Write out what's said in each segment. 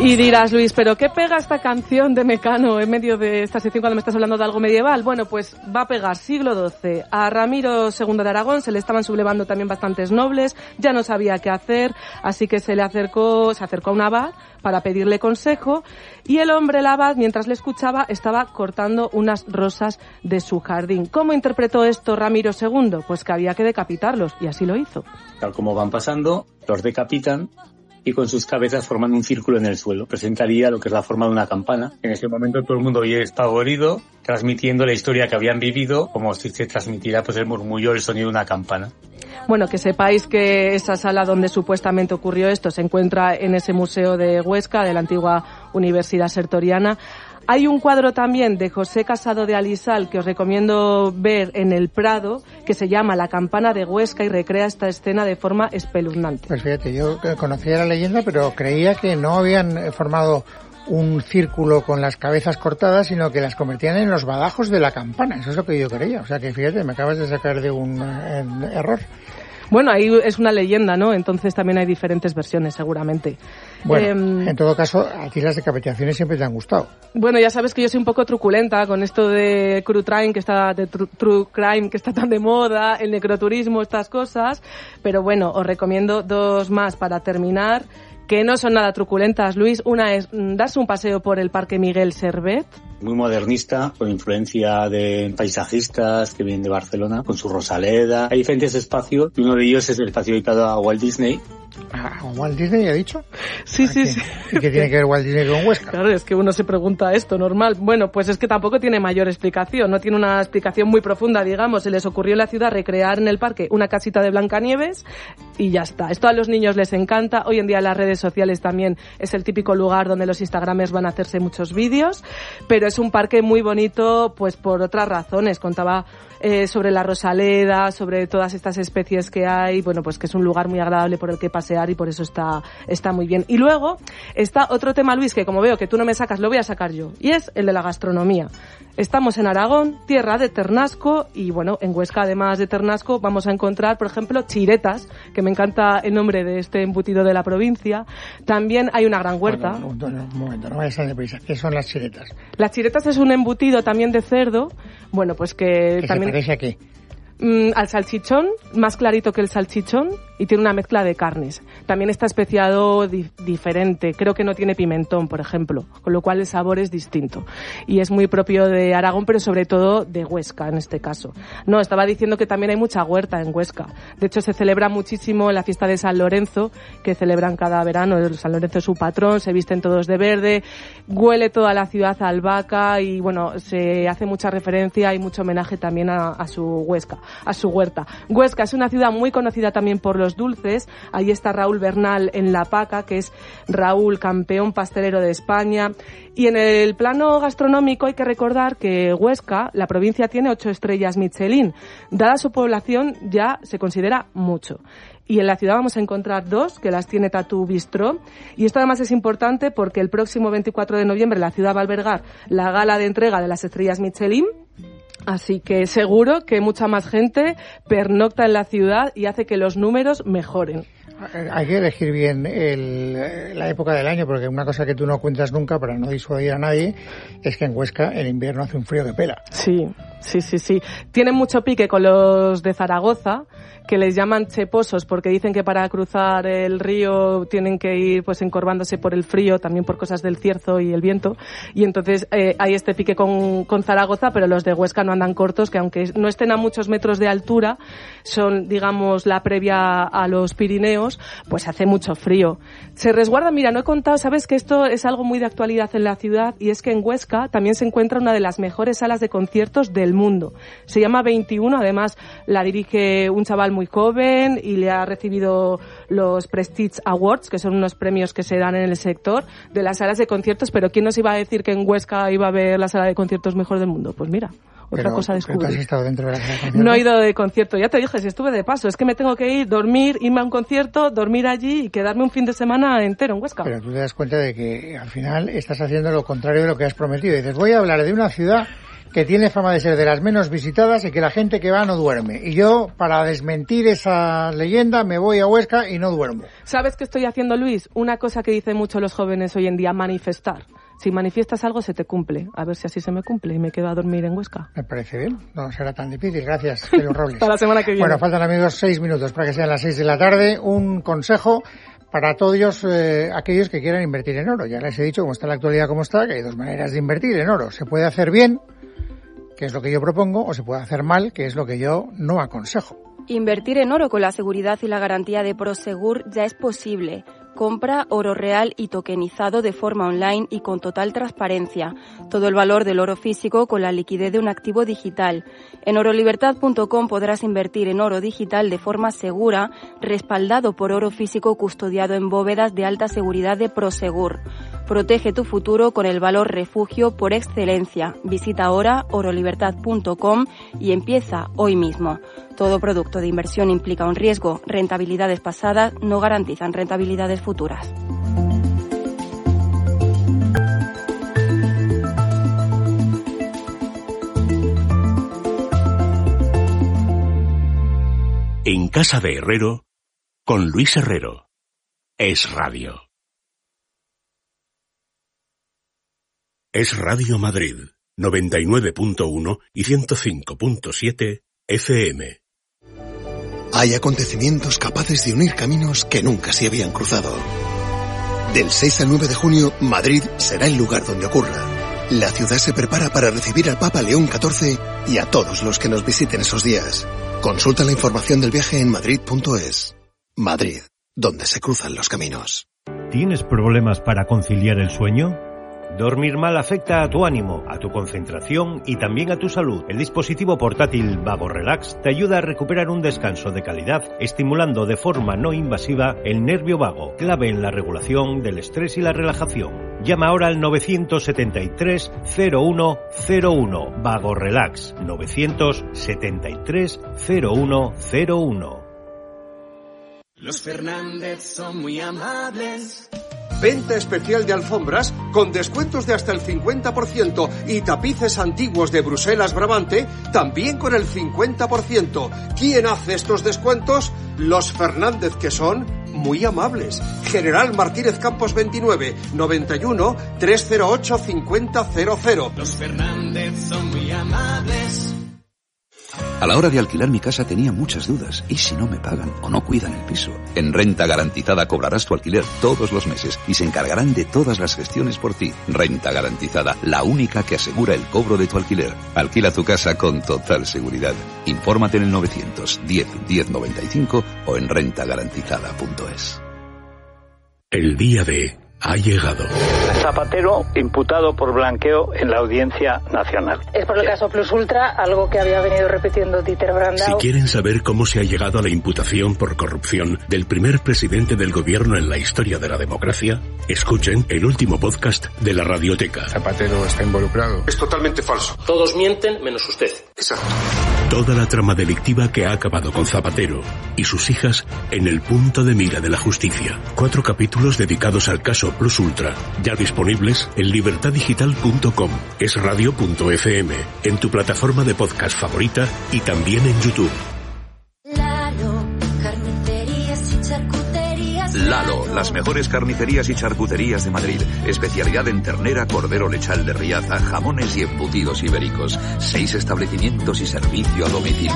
Y dirás, Luis, ¿pero qué pega esta canción de Mecano en medio de esta sección cuando me estás hablando de algo medieval? Bueno, pues va a pegar siglo XII. A Ramiro II de Aragón se le estaban sublevando también bastantes nobles, ya no sabía qué hacer, así que se acercó a un abad para pedirle consejo, y el hombre, el abad, mientras le escuchaba, estaba cortando unas rosas de su jardín. ¿Cómo interpretó esto Ramiro II? Pues que había que decapitarlos, y así lo hizo. Tal como van pasando, los decapitan y con sus cabezas forman un círculo en el suelo. Presentaría lo que es la forma de una campana. En ese momento todo el mundo oye espavorido, transmitiendo la historia que habían vivido, como si se transmitiera pues el murmullo, el sonido de una campana. Bueno, que sepáis que esa sala donde supuestamente ocurrió esto se encuentra en ese museo de Huesca, de la antigua Universidad Sertoriana. Hay un cuadro también de José Casado de Alisal que os recomiendo ver en el Prado, que se llama La campana de Huesca y recrea esta escena de forma espeluznante. Pues fíjate, yo conocía la leyenda, pero creía que no habían formado un círculo con las cabezas cortadas, sino que las convertían en los badajos de la campana. Eso es lo que yo creía. O sea que fíjate, me acabas de sacar de un error. Bueno, ahí es una leyenda, ¿no? Entonces también hay diferentes versiones, seguramente. Bueno, en todo caso, a ti las decapitaciones siempre te han gustado. Bueno, ya sabes que yo soy un poco truculenta con esto de true crime, que está tan de moda, el necroturismo, estas cosas. Pero bueno, os recomiendo dos más para terminar, que no son nada truculentas, Luis. Una es darse un paseo por el Parque Miguel Servet. Muy modernista, con influencia de paisajistas que vienen de Barcelona, con su Rosaleda. Hay diferentes espacios, y uno de ellos es el espacio dedicado a Walt Disney. ¿A Walt Disney ha dicho? Sí. ¿Y qué tiene que ver Walt Disney con Huesca? Claro, es que uno se pregunta esto, normal. Bueno, pues es que tampoco tiene mayor explicación, no tiene una explicación muy profunda, digamos. Se les ocurrió en la ciudad recrear en el parque una casita de Blancanieves y ya está. Esto a los niños les encanta. Hoy en día las redes sociales también es el típico lugar donde los instagramers van a hacerse muchos vídeos, pero es un parque muy bonito pues por otras razones. Contaba sobre la Rosaleda, sobre todas estas especies que hay, bueno, pues que es un lugar muy agradable por el que pasear y por eso está muy bien. Y luego está otro tema, Luis, que como veo que tú no me sacas, lo voy a sacar yo, y es el de la gastronomía. Estamos en Aragón, tierra de Ternasco, y bueno, en Huesca, además de Ternasco, vamos a encontrar, por ejemplo, chiretas, que me encanta el nombre de este embutido de la provincia. También hay una gran huerta. Bueno, un momento, no vayas a deprisa. ¿Qué son las chiretas? Las chiretas es un embutido también de cerdo, bueno, pues que también... ¿Se parece a qué? Al salchichón, más clarito que el salchichón, y tiene una mezcla de carnes. También está especiado diferente, creo que no tiene pimentón, por ejemplo, con lo cual el sabor es distinto. Y es muy propio de Aragón, pero sobre todo de Huesca, en este caso. No, estaba diciendo que también hay mucha huerta en Huesca. De hecho, se celebra muchísimo la fiesta de San Lorenzo, que celebran cada verano. San Lorenzo es su patrón, se visten todos de verde, huele toda la ciudad a albahaca y, bueno, se hace mucha referencia y mucho homenaje también a su Huesca, a su huerta. Huesca es una ciudad muy conocida también por los dulces. Ahí está Raúl Bernal en La Paca, que es Raúl, campeón pastelero de España. Y en el plano gastronómico hay que recordar que Huesca, la provincia, tiene 8 estrellas Michelin. Dada su población, ya se considera mucho. Y en la ciudad vamos a encontrar 2, que las tiene Tatú Bistró. Y esto además es importante porque el próximo 24 de noviembre la ciudad va a albergar la gala de entrega de las estrellas Michelin. Así que seguro que mucha más gente pernocta en la ciudad y hace que los números mejoren. Hay que elegir bien la época del año, porque una cosa que tú no cuentas nunca para no disuadir a nadie es que en Huesca el invierno hace un frío que pela. Sí. Tienen mucho pique con los de Zaragoza, que les llaman cheposos porque dicen que para cruzar el río tienen que ir pues encorvándose por el frío, también por cosas del cierzo y el viento, y entonces hay este pique con Zaragoza, pero los de Huesca no andan cortos, que aunque no estén a muchos metros de altura, son, digamos, la previa a los Pirineos, pues hace mucho frío. Se resguarda, mira, no he contado, sabes que esto es algo muy de actualidad en la ciudad, y es que en Huesca también se encuentra una de las mejores salas de conciertos del mundo. Se llama 21, además la dirige un chaval muy joven y le ha recibido los Prestige Awards, que son unos premios que se dan en el sector de las salas de conciertos, pero ¿quién nos iba a decir que en Huesca iba a haber la sala de conciertos mejor del mundo? Pues mira, otra cosa a descubrir. ¿Pero tú has estado dentro de la sala de conciertos? No he ido de concierto, ya te dije, si estuve de paso, es que me tengo que ir, dormir, irme a un concierto, dormir allí y quedarme un fin de semana entero en Huesca. Pero tú te das cuenta de que al final estás haciendo lo contrario de lo que has prometido. Dices, voy a hablar de una ciudad que tiene fama de ser de las menos visitadas y que la gente que va no duerme. Y yo, para desmentir esa leyenda, me voy a Huesca y no duermo. ¿Sabes qué estoy haciendo, Luis? Una cosa que dicen mucho los jóvenes hoy en día, manifestar. Si manifiestas algo, se te cumple. A ver si así se me cumple y me quedo a dormir en Huesca. Me parece bien. No será tan difícil. Gracias, Pedro Robles. Hasta la semana que viene. Bueno, faltan, amigos, 6 minutos para que sean las 6 de la tarde. Un consejo para todos aquellos que quieran invertir en oro. Ya les he dicho cómo está la actualidad, cómo está, que hay 2 maneras de invertir en oro. Se puede hacer bien, que es lo que yo propongo, o se puede hacer mal, que es lo que yo no aconsejo. Invertir en oro con la seguridad y la garantía de Prosegur ya es posible. Compra oro real y tokenizado de forma online y con total transparencia. Todo el valor del oro físico con la liquidez de un activo digital. En orolibertad.com podrás invertir en oro digital de forma segura, respaldado por oro físico custodiado en bóvedas de alta seguridad de Prosegur. Protege tu futuro con el valor refugio por excelencia. Visita ahora orolibertad.com y empieza hoy mismo. Todo producto de inversión implica un riesgo. Rentabilidades pasadas no garantizan rentabilidades futuras. En Casa de Herrero, con Luis Herrero. Es Radio. Es Radio Madrid, 99.1 y 105.7 FM. Hay acontecimientos capaces de unir caminos que nunca se habían cruzado. Del 6 al 9 de junio, Madrid será el lugar donde ocurra. La ciudad se prepara para recibir al Papa León XIV y a todos los que nos visiten esos días. Consulta la información del viaje en madrid.es. Madrid, donde se cruzan los caminos. ¿Tienes problemas para conciliar el sueño? Dormir mal afecta a tu ánimo, a tu concentración y también a tu salud. El dispositivo portátil Vago Relax te ayuda a recuperar un descanso de calidad, estimulando de forma no invasiva el nervio vago, clave en la regulación del estrés y la relajación. Llama ahora al 973 0101. Vago Relax, 973 0101. Los Fernández son muy amables. Venta especial de alfombras con descuentos de hasta el 50% y tapices antiguos de Bruselas Brabante también con el 50%. ¿Quién hace estos descuentos? Los Fernández, que son muy amables. General Martínez Campos 29, 91 308 5000. Los Fernández son muy amables. A la hora de alquilar mi casa tenía muchas dudas. ¿Y si no me pagan o no cuidan el piso? En Renta Garantizada cobrarás tu alquiler todos los meses y se encargarán de todas las gestiones por ti. Renta Garantizada, la única que asegura el cobro de tu alquiler. Alquila tu casa con total seguridad. Infórmate en el 910 1095 o en rentagarantizada.es. El día de ha llegado. Zapatero imputado por blanqueo en la Audiencia Nacional. Es por el caso Plus Ultra, algo que había venido repitiendo Dieter Brandau. Si quieren saber cómo se ha llegado a la imputación por corrupción del primer presidente del gobierno en la historia de la democracia, escuchen el último podcast de la Radioteca. Zapatero está involucrado. Es totalmente falso. Todos mienten menos usted. Exacto. Toda la trama delictiva que ha acabado con Zapatero y sus hijas en el punto de mira de la justicia. 4 capítulos dedicados al caso Plus Ultra, ya disponibles en libertadigital.com, esradio.fm, en tu plataforma de podcast favorita y también en YouTube. Lalo, las mejores carnicerías y charcuterías de Madrid. Especialidad en ternera, cordero lechal de Riaza, jamones y embutidos ibéricos. 6 establecimientos y servicio a domicilio.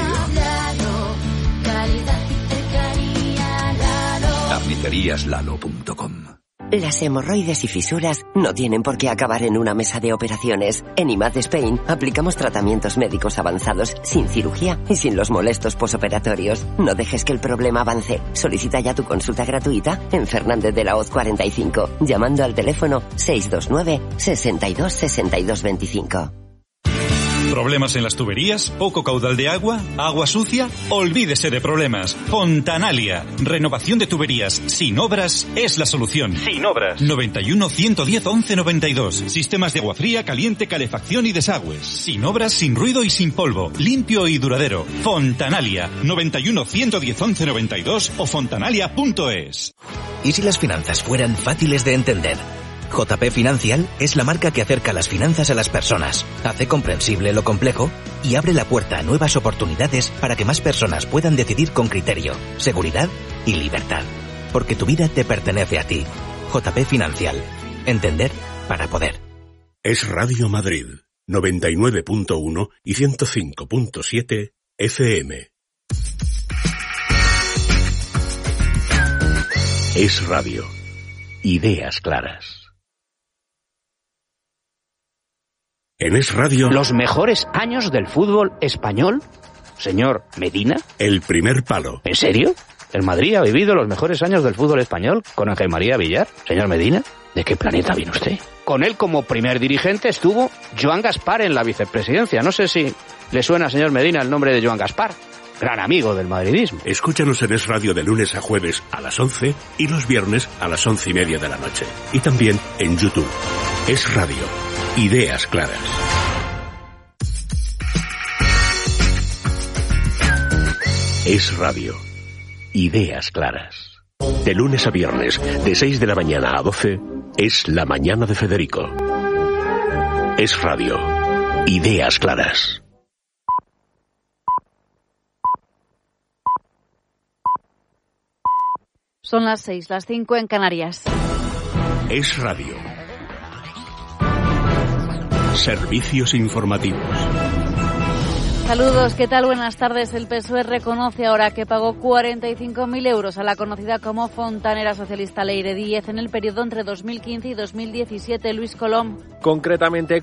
Carniceríaslalo.com. Las hemorroides y fisuras no tienen por qué acabar en una mesa de operaciones. En IMAD Spain aplicamos tratamientos médicos avanzados sin cirugía y sin los molestos posoperatorios. No dejes que el problema avance. Solicita ya tu consulta gratuita en Fernández de la Hoz 45, llamando al teléfono 629 62 62 25. ¿Problemas en las tuberías? ¿Poco caudal de agua? ¿Agua sucia? Olvídese de problemas. Fontanalia. Renovación de tuberías sin obras es la solución. Sin obras. 91 110 11 92. Sistemas de agua fría, caliente, calefacción y desagües. Sin obras, sin ruido y sin polvo. Limpio y duradero. Fontanalia. 91 110 11 92 o fontanalia.es. ¿Y si las finanzas fueran fáciles de entender? JP Financial es la marca que acerca las finanzas a las personas, hace comprensible lo complejo y abre la puerta a nuevas oportunidades para que más personas puedan decidir con criterio, seguridad y libertad. Porque tu vida te pertenece a ti. JP Financial. Entender para poder. Es Radio Madrid, 99.1 y 105.7 FM. Es Radio. Ideas claras. En Es Radio... ¿Los mejores años del fútbol español, señor Medina? El primer palo. ¿En serio? ¿El Madrid ha vivido los mejores años del fútbol español con Ángel María Villar? Señor Medina, ¿de qué planeta viene usted? Con él como primer dirigente estuvo Joan Gaspar en la vicepresidencia. No sé si le suena, señor Medina, el nombre de Joan Gaspar. Gran amigo del madridismo. Escúchanos en Es Radio de lunes a jueves a las 11 y los viernes a las 11:30 de la noche. Y también en YouTube. Es Radio. Ideas claras. Es Radio. Ideas claras. De lunes a viernes, de 6 de la mañana a 12, es La Mañana de Federico. Es Radio. Ideas claras. Son las 6, las 5 en Canarias. Es Radio. Servicios informativos. Saludos, ¿qué tal? Buenas tardes. El PSOE reconoce ahora que pagó 45.000 euros a la conocida como fontanera socialista Leire Díez en el periodo entre 2015 y 2017. Luis Colom. Concretamente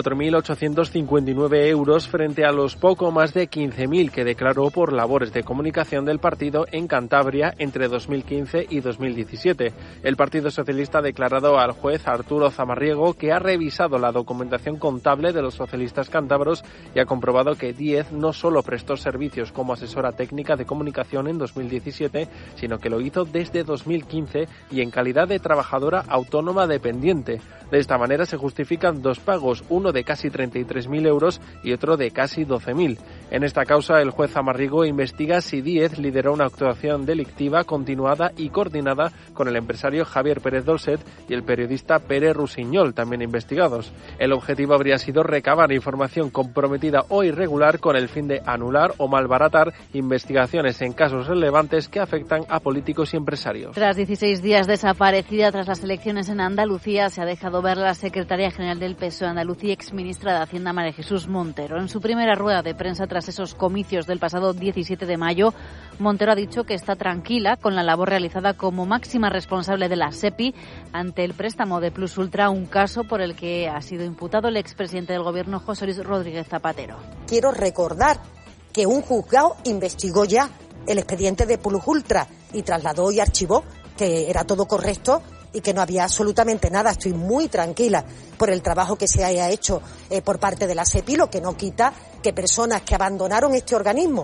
44.859 euros frente a los poco más de 15.000 que declaró por labores de comunicación del partido en Cantabria entre 2015 y 2017. El Partido Socialista ha declarado al juez Arturo Zamarriego que ha revisado la documentación contable de los socialistas cántabros y ha comprobado que Díez no solo prestó servicios como asesora técnica de comunicación en 2017, sino que lo hizo desde 2015 y en calidad de trabajadora autónoma dependiente. De esta manera se justifican dos pagos, uno de casi 33.000 euros y otro de casi 12.000. En esta causa, el juez Zamarriego investiga si Díez lideró una actuación delictiva continuada y coordinada con el empresario Javier Pérez Dolcet y el periodista Pere Rusiñol, también investigados. El objetivo habría sido recabar información comprometida o irregular con el fin de anular o malbaratar investigaciones en casos relevantes que afectan a políticos y empresarios. Tras 16 días desaparecida tras las elecciones en Andalucía, se ha dejado ver la secretaria general del PSOE Andalucía y exministra de Hacienda María Jesús Montero. En su primera rueda de prensa tras esos comicios del pasado 17 de mayo, Montero ha dicho que está tranquila con la labor realizada como máxima responsable de la SEPI ante el préstamo de Plus Ultra, un caso por el que ha sido imputado el expresidente del Gobierno, José Luis Rodríguez Zapatero. Quiero recordar que un juzgado investigó ya el expediente de Plus Ultra y trasladó y archivó que era todo correcto y que no había absolutamente nada. Estoy muy tranquila por el trabajo que se haya hecho por parte de la SEPI, lo que no quita que personas que abandonaron este organismo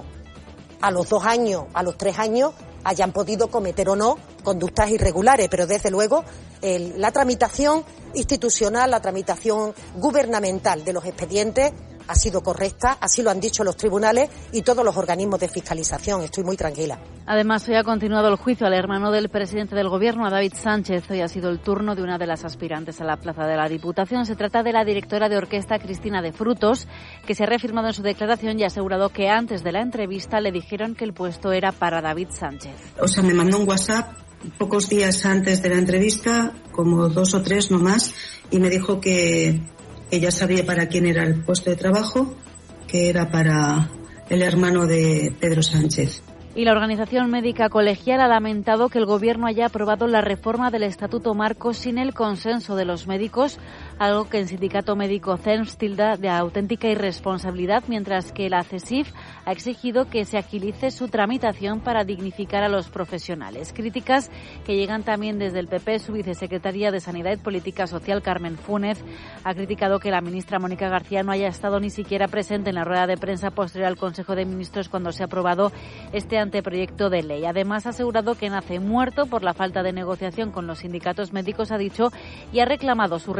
a los 2 años, a los 3 años, hayan podido cometer o no conductas irregulares, pero desde luego la tramitación institucional, la tramitación gubernamental de los expedientes ha sido correcta, así lo han dicho los tribunales y todos los organismos de fiscalización. Estoy muy tranquila. Además, hoy ha continuado el juicio al hermano del presidente del Gobierno, a David Sánchez. Hoy ha sido el turno de una de las aspirantes a la plaza de la Diputación. Se trata de la directora de orquesta Cristina de Frutos, que se ha reafirmado en su declaración y ha asegurado que antes de la entrevista le dijeron que el puesto era para David Sánchez. O sea, me mandó un WhatsApp pocos días antes de la entrevista, como 2 o 3 no más, y me dijo que ya sabía para quién era el puesto de trabajo, que era para el hermano de Pedro Sánchez. Y la Organización Médica Colegial ha lamentado que el Gobierno haya aprobado la reforma del Estatuto Marco sin el consenso de los médicos, algo que el Sindicato Médico CERMS tilda de auténtica irresponsabilidad, mientras que la CESIF ha exigido que se agilice su tramitación para dignificar a los profesionales. Críticas que llegan también desde el PP. Su vicesecretaria de Sanidad y Política Social, Carmen Fúnez, ha criticado que la ministra Mónica García no haya estado ni siquiera presente en la rueda de prensa posterior al Consejo de Ministros cuando se ha aprobado este anteproyecto de ley. Además, ha asegurado que nace muerto por la falta de negociación con los sindicatos médicos, ha dicho, y ha reclamado su retirada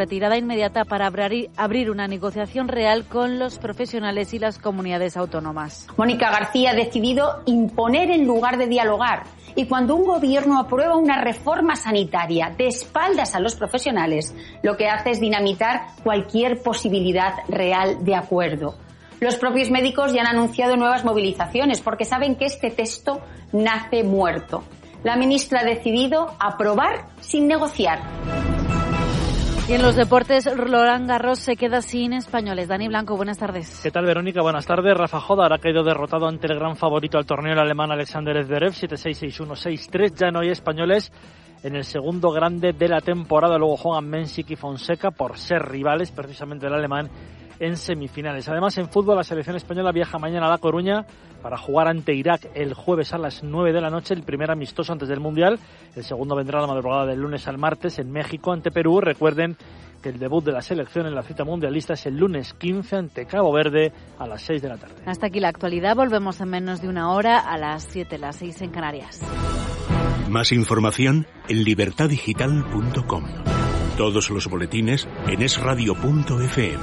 inmediata para abrir una negociación real con los profesionales y las comunidades autónomas. Mónica García ha decidido imponer en lugar de dialogar. Y cuando un gobierno aprueba una reforma sanitaria de espaldas a los profesionales, lo que hace es dinamitar cualquier posibilidad real de acuerdo. Los propios médicos ya han anunciado nuevas movilizaciones porque saben que este texto nace muerto. La ministra ha decidido aprobar sin negociar. Y en los deportes, Roland Garros se queda sin españoles. Dani Blanco, buenas tardes. ¿Qué tal, Verónica? Buenas tardes. Rafa Jodar ha caído derrotado ante el gran favorito al torneo, el alemán Alexander Zverev, 7-6, 6-1, 6-3. Ya no hay españoles en el segundo grande de la temporada. Luego juegan Mensik y Fonseca por ser rivales, precisamente el alemán, en semifinales. Además, en fútbol, la selección española viaja mañana a La Coruña para jugar ante Irak el jueves a las 9 de la noche, el primer amistoso antes del Mundial. El segundo vendrá la madrugada del lunes al martes en México ante Perú. Recuerden que el debut de la selección en la cita mundialista es el lunes 15 ante Cabo Verde a las 6 de la tarde. Hasta aquí la actualidad. Volvemos en menos de una hora a las 7, las 6 en Canarias. Más información en libertadigital.com. Todos los boletines en esradio.fm.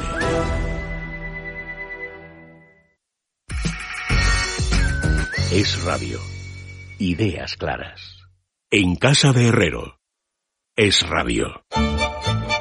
Es Radio. Ideas claras. En casa de Herrero. Es Radio.